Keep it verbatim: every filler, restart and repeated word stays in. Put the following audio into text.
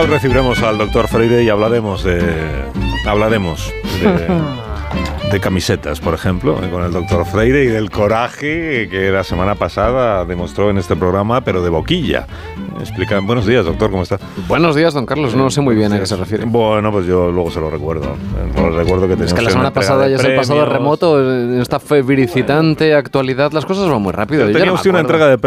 hoy recibiremos al doctor Freire y hablaremos de hablaremos de, de camisetas, por ejemplo, con el doctor Freire y del coraje que la semana pasada demostró en este programa, pero de boquilla. Explica. Buenos días, doctor, ¿cómo está? Buenos días, don Carlos. No sé muy bien a qué se refiere. Bueno, pues yo luego se lo recuerdo. Lo recuerdo que es que la semana pasada ya es el pasado remoto, en esta febricitante actualidad, las cosas van muy rápido. Tenía usted una entrega de